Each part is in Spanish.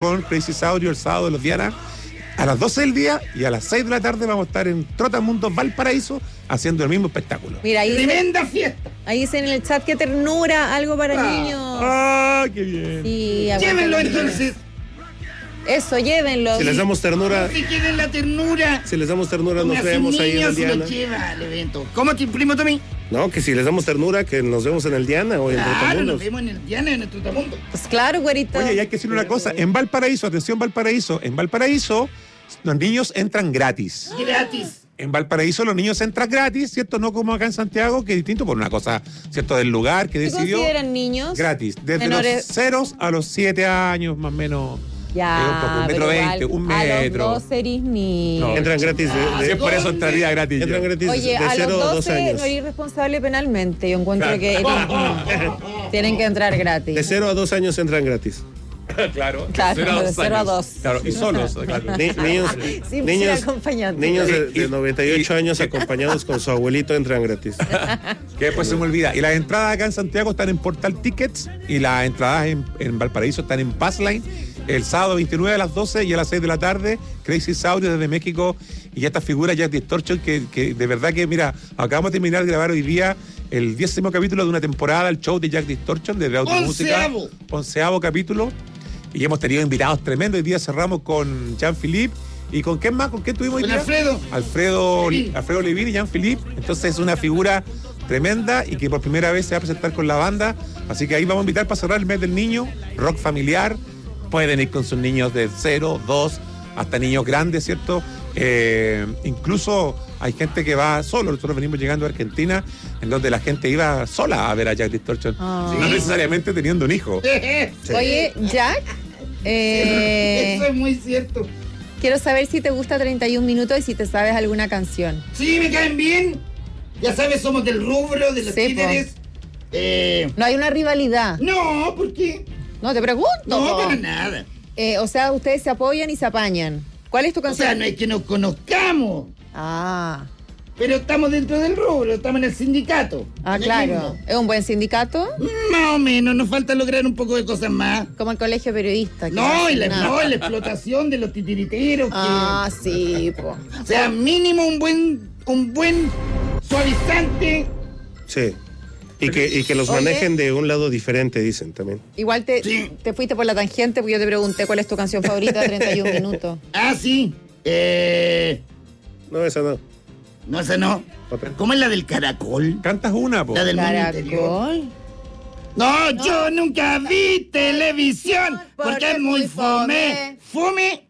con Crazy Saurio el sábado de los Diana a las 12 del día, y a las 6 de la tarde vamos a estar en Trotamundos Valparaíso haciendo el mismo espectáculo. Mira, ahí ¡Tremenda fiesta! ahí dicen en el chat, qué ternura, algo para niños. ¡Ah, qué bien! Sí, Llévenlo entonces. Eso, llévenlo. Si les damos ternura, Si quieren la ternura. si les damos ternura nos Ponga a sus vemos ahí en niños el y Diana. los lleva al evento. ¿Cómo, primo Tommy? No, que si les damos ternura, que nos vemos en el Diana o en Claro, nos Trotamundos. vemos en el Diana, en el Trotamundo. Pues claro, güerito. Oye, y hay que decir una cosa, en Valparaíso, atención Valparaíso, en Valparaíso los niños entran gratis. Gratis. En Valparaíso los niños entran gratis, ¿cierto? No como acá en Santiago, que es distinto por una cosa, ¿cierto? Del lugar que ¿Qué decidió. consideran niños? Gratis, desde Menores. los 0 a los 7 años, más o menos. Ya, un poco, un metro pero 20, igual, un metro. A los 12 eres niño. No. Entran gratis Si es por eso entraría gratis. entran yo. gratis Oye, de a 0 los a 2 12 años. no eres responsable penalmente. Yo encuentro Claro. que tienen que entrar gratis. De 0 a 2 años entran gratis. Claro, Claro, de 0 a años. 2. Claro, y solos, claro. Niños, Sin niños, acompañante. niños de Y- 98 años acompañados con su abuelito entran gratis. Que después se me olvida. Y las entradas acá en Santiago están en Portal Tickets, y las entradas en Valparaíso están en Passline. El sábado 29 a las 12 y a las 6 de la tarde, Crazy Saurio desde México, y esta figura Jack Distortion, que de verdad que, mira, acabamos de terminar de grabar hoy día el 10º capítulo de una temporada, el show de Jack Distortion, desde Automúsica. 11º capítulo. Y hemos tenido invitados tremendos. Hoy día cerramos con Jean-Philippe. ¿Y con quién más? ¿Con quién tuvimos hoy Con día? Alfredo. Alfredo Levin y Jean-Philippe. Entonces es una figura tremenda y que por primera vez se va a presentar con la banda. Así que ahí vamos a invitar para cerrar el mes del niño, rock familiar. Pueden ir con sus niños de 0, 2, hasta niños grandes, ¿cierto? Incluso hay gente que va solo. Nosotros venimos llegando a Argentina, en donde la gente iba sola a ver a Jack Distortion. Ah. No necesariamente teniendo un hijo. Oye, Jack, Eso es muy cierto. quiero saber si te gusta 31 minutos y si te sabes alguna canción. Sí, me caen bien. Ya sabes, somos del rubro, de los Sí, títeres. No hay una rivalidad. No, ¿por qué? No, te pregunto. No, para nada. O sea, ustedes se apoyan y se apañan. ¿Cuál es tu O canción? sea, no es que nos conozcamos, Ah, pero estamos dentro del rubro, estamos en el sindicato. en el claro. mismo. ¿Es un buen sindicato? Más o menos, nos falta lograr un poco de cosas más. Como el colegio periodista. que No, y la, nada. no, y la explotación de los titiriteros. Ah, sí, po. O sea, mínimo un buen suavizante. Sí. Y que los Oye. manejen de un lado diferente, dicen también. Igual Sí. te fuiste por la tangente porque yo te pregunté cuál es tu canción favorita de 31 minutos. Ah, sí. No, esa no. No, esa no. Otra. ¿Cómo es la del caracol? Cantas una, po. La del mundo interior. Caracol. No, yo nunca vi televisión porque es muy fome. ¿Fome?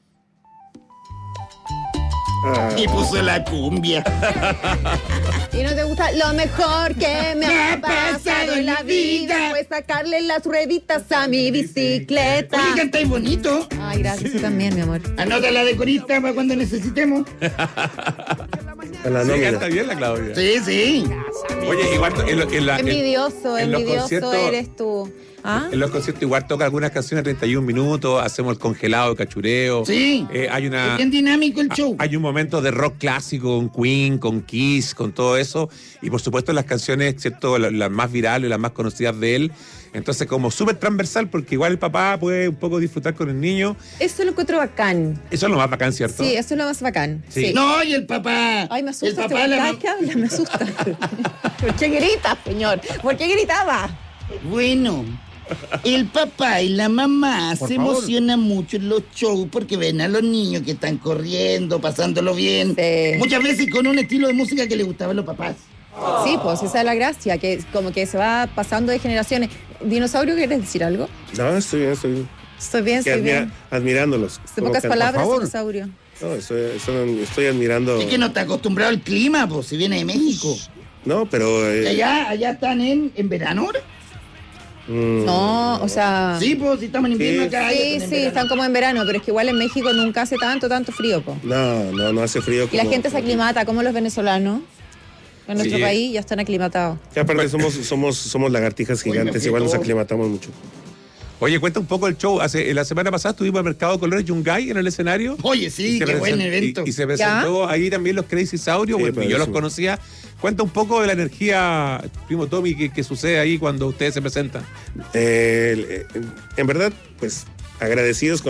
Ah, Y puso la cumbia. ¿Y no te gusta? Lo mejor que me ha pasado en la vida fue sacarle las rueditas a mi bicicleta. Oye, cantáis bonito. Ay, gracias, tú también, mi amor. Anota la de corista para cuando necesitemos. a la Sí, nómina. canta bien la Claudia. Sí, sí. Oye, igual Envidioso, en los envidioso conciertos- eres tú. ¿Ah? En los conciertos igual toca algunas canciones 31 minutos, hacemos el congelado de cachureo. Sí. Hay Es una... bien dinámico el show. Hay un momento de rock clásico con Queen, con Kiss, con todo eso. Y por supuesto las canciones, ¿cierto? Las más virales, las más conocidas de él. Entonces como súper transversal, porque igual el papá puede un poco disfrutar con el niño. Eso lo encuentro bacán. Eso es lo más bacán, ¿cierto? Sí, eso es lo más bacán. Sí. Sí. No, y el papá. Ay, me asusta. El papá, la Cada mam- que habla, me asusta. ¿Por qué grita, señor? ¿Por qué gritaba? Bueno, el papá y la mamá Por se favor. emocionan mucho en los shows porque ven a los niños que están corriendo, pasándolo bien. Sí. Muchas veces con un estilo de música que les gustaba a los papás. Sí, pues esa es la gracia, que como que se va pasando de generaciones. ¿Dinosaurio, quieres decir algo? No, estoy bien, estoy bien. Estoy bien, Que estoy bien. admirándolos. De Como pocas cantan. palabras, Por favor. dinosaurio. No, estoy admirando. Es que no está acostumbrado al clima, pues, si viene de México. No, pero. Y allá están en verano ahora. No, o sea... Sí, pues, si estamos en invierno Sí. acá. Sí, ellos en sí, verano. están como en verano, pero es que igual en México nunca hace tanto frío, po. No hace frío. Y la como- gente se aclimata, como los venezolanos. En nuestro Sí. país ya están aclimatados. Que aparte somos lagartijas gigantes, Oye, igual nos todo. aclimatamos mucho. Oye, cuenta un poco el show. La semana pasada estuvimos al Mercado de Colores Yungay en el escenario. Oye, sí, Y se qué buen present- evento. Y se presentó ahí también los Crazy Saurios. Sí, Bueno, yo padrísimo. los conocía. Cuenta un poco de la energía, primo Tommy, que sucede ahí cuando ustedes se presentan. En verdad, pues agradecidos con